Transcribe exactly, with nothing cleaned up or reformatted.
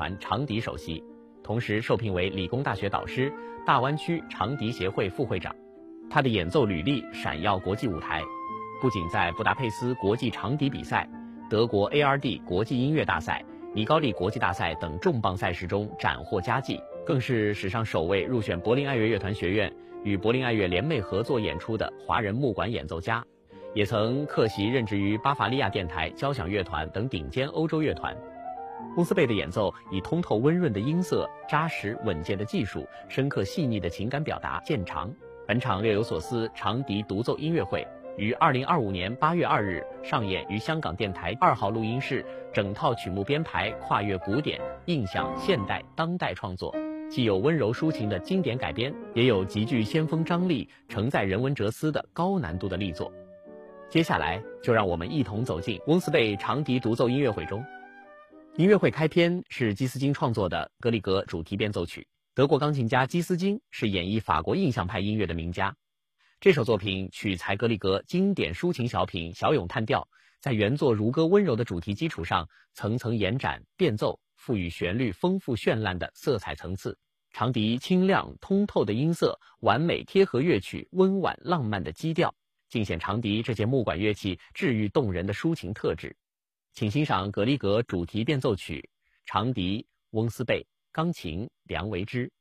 团长笛首席，同时受聘为理工大学导师、大湾区长笛协会副会长。他的演奏履历闪耀国际舞台，不仅在布达佩斯国际长笛比赛、德国 A R D 国际音乐大赛、尼高利国际大赛等重磅赛事中斩获佳绩，更是史上首位入选柏林爱乐乐团学院与柏林爱乐联袂合作演出的华人木管演奏家，也曾客席任职于巴伐利亚电台交响乐团等顶尖欧洲乐团。翁斯贝的演奏以通透温润的音色、扎实稳健的技术、深刻细腻的情感表达见长。本场略有所思长笛独奏音乐会于二零二五年八月二日上演于香港电台二号录音室，整套曲目编排跨越古典、印象、现代、当代创作，既有温柔抒情的经典改编，也有极具先锋张力、承载人文哲思的高难度的力作。接下来就让我们一同走进翁斯贝长笛独奏音乐会中。音乐会开篇是基斯金创作的格里格主题变奏曲。德国钢琴家基斯金是演绎法国印象派音乐的名家。这首作品取材格里格经典抒情小品《小咏叹调》，在原作如歌温柔的主题基础上，层层延展变奏，赋予旋律丰富绚烂的色彩层次。长笛清亮通透的音色，完美贴合乐曲温婉浪漫的基调，尽显长笛这件木管乐器治愈动人的抒情特质。请欣赏格里格主题变奏曲，长笛翁斯贝，钢琴梁维之。